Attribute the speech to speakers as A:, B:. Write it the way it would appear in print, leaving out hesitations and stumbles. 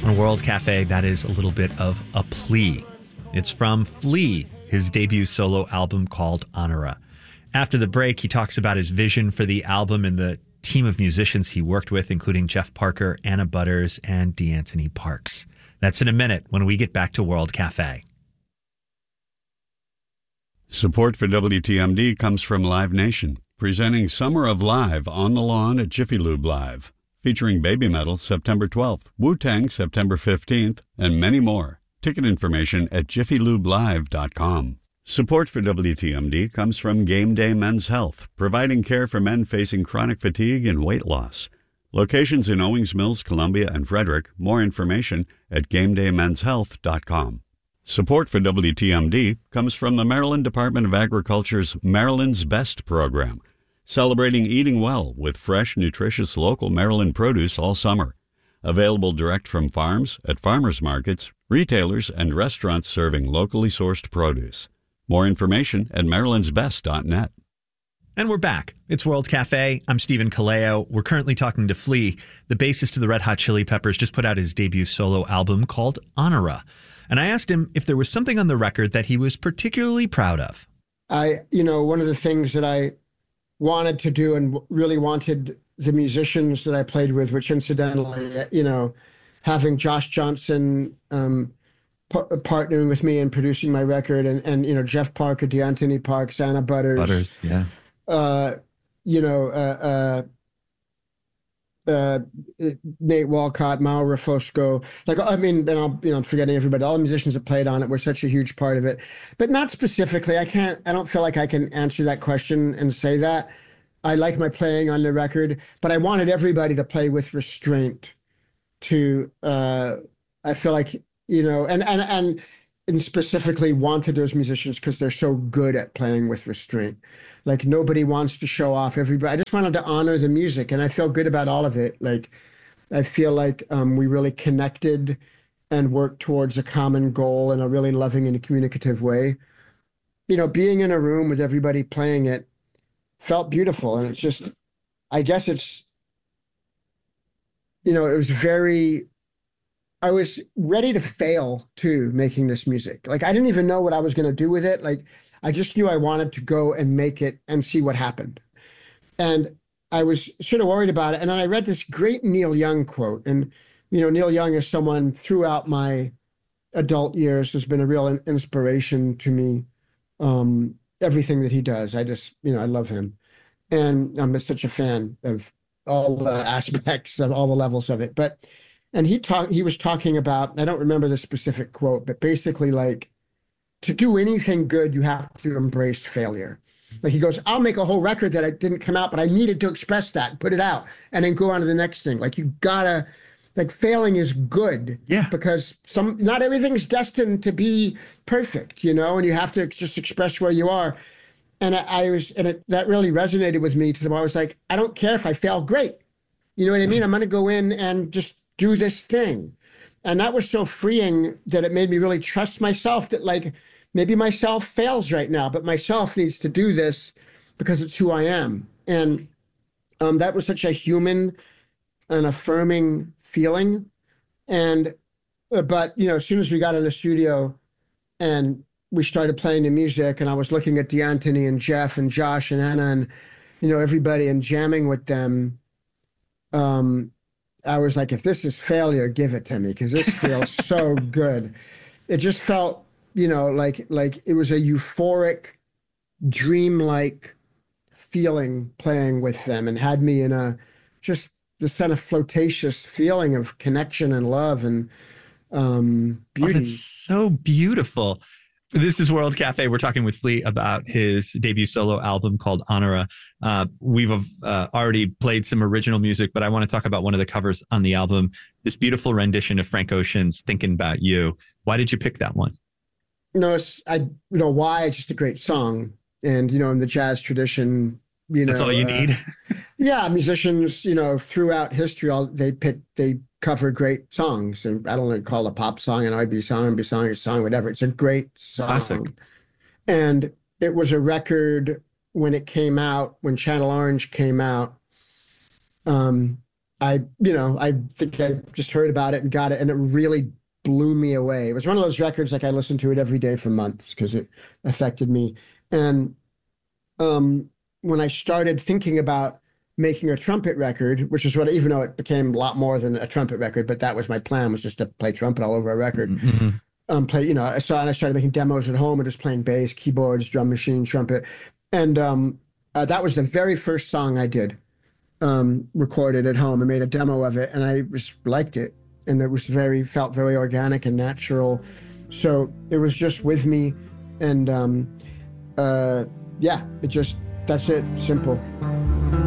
A: On World Cafe, that is a little bit of a plea. It's from Flea, his debut solo album called Honora. After the break, he talks about his vision for the album and the team of musicians he worked with, including Jeff Parker, Anna Butters, and DeAnthony Parks. That's in a minute when we get back to World Cafe.
B: Support for WTMD comes from Live Nation, presenting Summer of Live on the Lawn at Jiffy Lube Live, featuring Baby Metal September 12th, Wu-Tang September 15th, and many more. Ticket information at jiffylubelive.com. Support for WTMD comes from Game Day Men's Health, providing care for men facing chronic fatigue and weight loss. Locations in Owings Mills, Columbia, and Frederick. More information at GameDayMen'sHealth.com. Support for WTMD comes from the Maryland Department of Agriculture's Maryland's Best program, celebrating eating well with fresh, nutritious local Maryland produce all summer. Available direct from farms, at farmers markets, retailers, and restaurants serving locally sourced produce. More information at marylandsbest.net.
A: And we're back. It's World Cafe. I'm Stephen Kaleo. We're currently talking to Flea. The bassist of the Red Hot Chili Peppers just put out his debut solo album called Honora. And I asked him if there was something on the record that he was particularly proud of.
C: One of the things that I wanted to do and really wanted the musicians that I played with, which incidentally, having Josh Johnson partnering with me and producing my record, and Jeff Parker, DeAnthony Parks, Anna Butters.
A: Yeah.
C: Nate Walcott, Mauro Rafosco, I'm forgetting everybody. All the musicians that played on it were such a huge part of it, but not specifically. I don't feel like I can answer that question and say that. I like my playing on the record, but I wanted everybody to play with restraint I feel like, and specifically wanted those musicians because they're so good at playing with restraint. Like nobody wants to show off everybody. I just wanted to honor the music, and I feel good about all of it. Like I feel like we really connected and worked towards a common goal in a really loving and communicative way. Being in a room with everybody playing it felt beautiful, and it's just, I guess it's, it was I was ready to fail too, making this music. Like I didn't even know what I was going to do with it. Like I just knew I wanted to go and make it and see what happened. And I was sort of worried about it. And then I read this great Neil Young quote. And, Neil Young is someone throughout my adult years has been a real inspiration to me. Everything that he does, I just, I love him. And I'm such a fan of all the aspects of all the levels of it. And he was talking about, I don't remember the specific quote, but basically like, to do anything good, you have to embrace failure. Like he goes, I'll make a whole record that I didn't come out, but I needed to express that, put it out, and then go on to the next thing. Like you gotta, like failing is good.
A: Yeah.
C: Because not everything's destined to be perfect, and you have to just express where you are. And that really resonated with me to the point I was like, I don't care if I fail, great. You know what I mean? I'm gonna go in and just do this thing. And that was so freeing that it made me really trust myself, that like, maybe myself fails right now, but myself needs to do this because it's who I am. And that was such a human and affirming feeling. And, but, as soon as we got in the studio and we started playing the music, and I was looking at DeAnthony and Jeff and Josh and Anna and, everybody, and jamming with them, I was like, if this is failure, give it to me, because this feels so good. It just felt, like it was a euphoric, dreamlike feeling playing with them, and had me in just this kind of flirtatious feeling of connection and love and beauty.
A: Oh, that's so beautiful. This is World Cafe. We're talking with Flea about his debut solo album called Honora. We've already played some original music, but I want to talk about one of the covers on the album, this beautiful rendition of Frank Ocean's Thinking About You. Why did you pick that one?
C: Why? It's just a great song. And, in the jazz tradition,
A: that's all you need.
C: Yeah. Musicians, throughout history, they cover great songs. And I don't know, call it a pop song, an R&B song, whatever. It's a great song.
A: Classic.
C: And it was a record when it came out, when Channel Orange came out. I think I just heard about it and got it, and it really blew me away. It was one of those records like I listened to it every day for months because it affected me. And when I started thinking about making a trumpet record, which is what, even though it became a lot more than a trumpet record, but that was my plan, was just to play trumpet all over a record. So I started making demos at home and just playing bass, keyboards, drum machine, trumpet. And that was the very first song I did, recorded at home. I made a demo of it and I just liked it. And it was felt very organic and natural. So it was just with me. And yeah, that's it, simple.